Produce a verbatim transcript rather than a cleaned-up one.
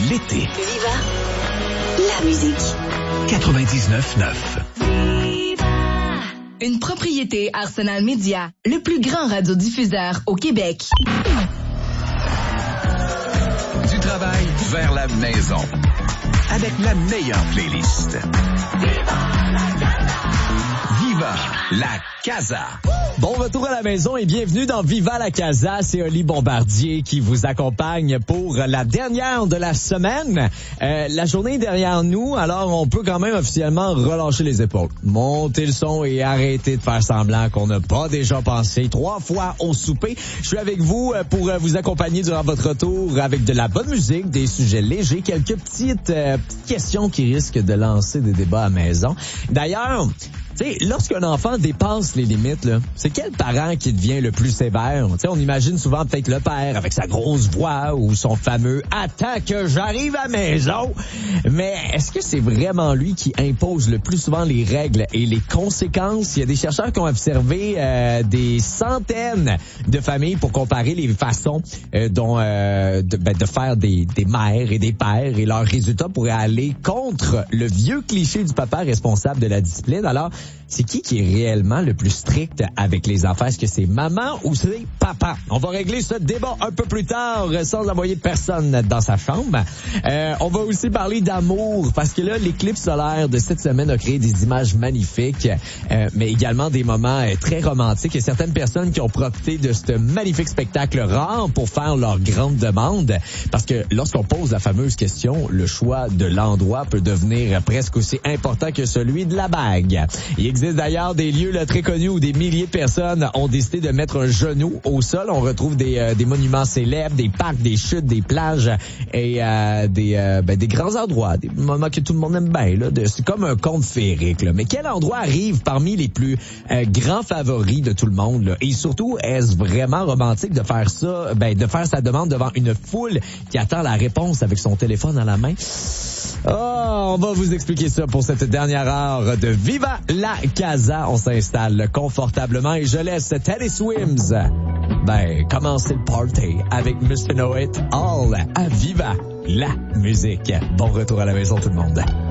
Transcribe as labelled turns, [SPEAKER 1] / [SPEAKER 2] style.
[SPEAKER 1] l'été.
[SPEAKER 2] Viva la musique.
[SPEAKER 1] quatre-vingt-dix-neuf neuf.
[SPEAKER 3] Une propriété Arsenal Média, le plus grand radiodiffuseur au Québec.
[SPEAKER 1] Du travail vers la maison. Avec la meilleure playlist. Viva la Casa.
[SPEAKER 4] Bon retour à la maison et bienvenue dans Viva la Casa. C'est Oli Bombardier qui vous accompagne pour la dernière de la semaine. Euh, la journée est derrière nous, alors on peut quand même officiellement relâcher les épaules. Monter le son et arrêter de faire semblant qu'on n'a pas déjà pensé trois fois au souper. Je suis avec vous pour vous accompagner durant votre retour avec de la bonne musique, des sujets légers, quelques petites, euh, petites questions qui risquent de lancer des débats à la maison. D'ailleurs, tu sais, lorsqu'un enfant dépasse les limites, là, c'est quel parent qui devient le plus sévère? Tu sais, on imagine souvent peut-être le père avec sa grosse voix ou son fameux « Attends que j'arrive à la maison ». Mais est-ce que c'est vraiment lui qui impose le plus souvent les règles et les conséquences? Il y a des chercheurs qui ont observé euh, des centaines de familles pour comparer les façons euh, dont euh, de, ben, de faire des, des mères et des pères, et leurs résultats pourraient aller contre le vieux cliché du papa responsable de la discipline. Alors, c'est qui qui est réellement le plus strict avec les enfants? Est-ce que c'est maman ou c'est papa? On va régler ce débat un peu plus tard sans envoyer personne dans sa chambre. Euh, on va aussi parler d'amour parce que là, l'éclipse solaire de cette semaine a créé des images magnifiques, euh, mais également des moments euh, très romantiques. Et certaines personnes qui ont profité de ce magnifique spectacle rare pour faire leur grande demande. Parce que lorsqu'on pose la fameuse question, le choix de l'endroit peut devenir presque aussi important que celui de la bague. Il existe d'ailleurs des lieux là, très connus où des milliers de personnes ont décidé de mettre un genou au sol. On retrouve des, euh, des monuments célèbres, des parcs, des chutes, des plages et euh, des, euh, ben, des grands endroits, des moments que tout le monde aime bien. Là, de, c'est comme un conte féerique. Là. Mais quel endroit arrive parmi les plus euh, grands favoris de tout le monde? Là? Et surtout, est-ce vraiment romantique de faire ça, ben, de faire sa demande devant une foule qui attend la réponse avec son téléphone à la main? Oh, on va vous expliquer ça pour cette dernière heure de Viva la Casa. On s'installe confortablement et je laisse Teddy Swims ben, commencer le party avec mister Know It All à Viva la musique. Bon retour à la maison tout le monde.